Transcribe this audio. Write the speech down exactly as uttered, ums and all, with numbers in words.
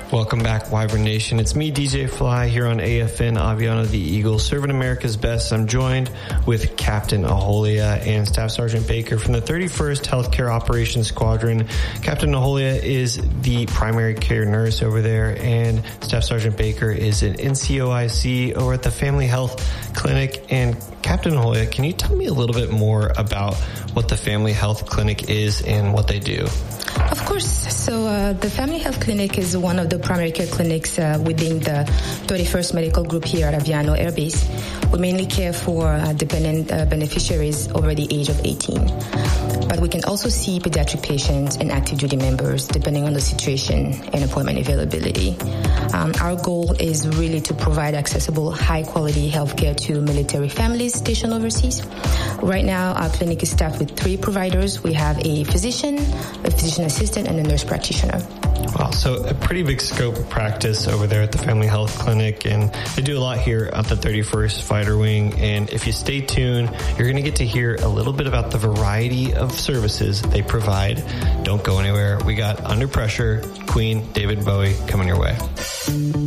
Welcome back, Wyvern Nation. It's me, D J Fly, here on A F N Aviano the Eagle, serving America's best. I'm joined with Captain Aholia and Staff Sergeant Baker from the thirty-first Healthcare Operations Squadron. Captain Aholia is the primary care nurse over there, and Staff Sergeant Baker is an N C O I C over at the Family Health Clinic. And Captain Aholia, can you tell me a little bit more about what the Family Health Clinic is and what they do? Of course. So uh, the Family Health Clinic is one of the primary care clinics uh, within the thirty-first Medical Group here at Aviano Air Base. We mainly care for uh, dependent uh, beneficiaries over the age of eighteen. But we can also see pediatric patients and active duty members depending on the situation and appointment availability. Um, our goal is really to provide accessible, high-quality healthcare to military families stationed overseas. Right now, our clinic is staffed with three providers. We have a physician, a physician assistant, and a nurse practitioner. Wow, so a pretty big scope of practice over there at the Family Health Clinic, and they do a lot here at the thirty-first Fighter Wing. And if you stay tuned, you're going to get to hear a little bit about the variety of services they provide. Don't go anywhere. We got Under Pressure, Queen, David Bowie coming your way.